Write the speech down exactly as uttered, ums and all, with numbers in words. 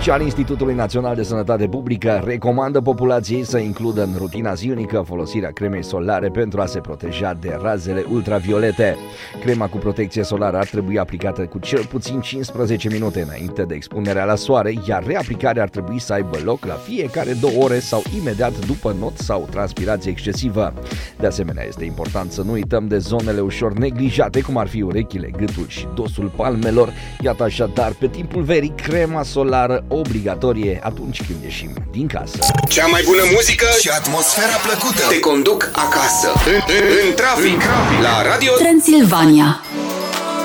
al Institutului Național de Sănătate Publică recomandă populației să includă în rutina zilnică folosirea cremei solare pentru a se proteja de razele ultraviolete. Crema cu protecție solară ar trebui aplicată cu cel puțin cincisprezece minute înainte de expunerea la soare, iar reaplicarea ar trebui să aibă loc la fiecare două ore sau imediat după not sau transpirație excesivă. De asemenea, este important să nu uităm de zonele ușor neglijate, cum ar fi urechile, gâtul și dosul palmelor. Iată așadar, pe timpul verii, crema solară obligatorie atunci când ieșim din casă. Cea mai bună muzică și atmosfera plăcută te conduc acasă, în, în, în trafic, la Radio Transilvania.